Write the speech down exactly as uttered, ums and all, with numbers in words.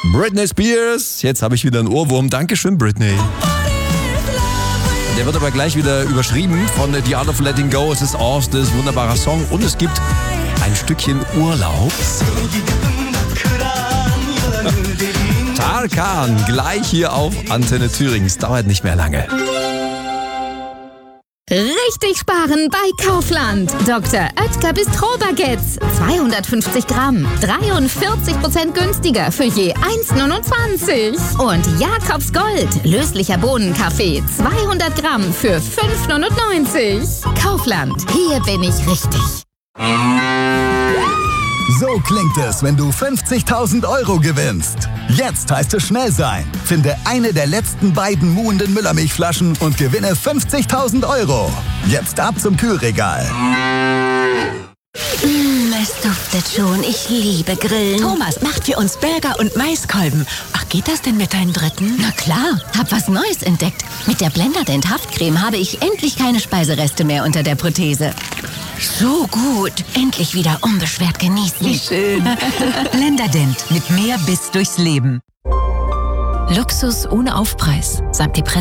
Britney Spears. Jetzt habe ich wieder einen Ohrwurm. Dankeschön, Britney. Der wird aber gleich wieder überschrieben von The Art of Letting Go. Es ist Orstes wunderbarer Song und es gibt ein Stückchen Urlaub. Tarkan, gleich hier auf Antenne Thüringen. Es dauert nicht mehr lange. Richtig sparen bei Kaufland. Doktor Oetker Bistro-Baguettes. zweihundertfünfzig Gramm. dreiundvierzig Prozent günstiger für je eins Komma neunundzwanzig. Und Jakobs Gold. Löslicher Bohnenkaffee. zweihundert Gramm für fünf Komma neunundneunzig. Kaufland. Hier bin ich richtig. So klingt es, wenn du fünfzigtausend Euro gewinnst. Jetzt heißt es schnell sein. Finde eine der letzten beiden muhenden Müllermilchflaschen und gewinne fünfzigtausend Euro. Jetzt ab zum Kühlregal. Mm, es duftet schon. Ich liebe Grillen. Thomas macht für uns Burger und Maiskolben. Ach, geht das denn mit deinen Dritten? Na klar, hab was Neues entdeckt. Mit der Blenderdent Haftcreme habe ich endlich keine Speisereste mehr unter der Prothese. So gut. Endlich wieder unbeschwert genießen. Wie schön. Blenderdent mit mehr Biss durchs Leben. Luxus ohne Aufpreis, sagt die Presse.